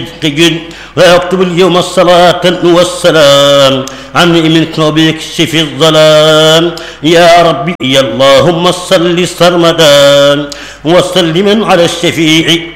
gün ve yaktubul yevme salaten ve selam an emin knobik şefiz zalam ya Rabbi ya Allahümme salli sarmadan ve sellimen ala şefi'i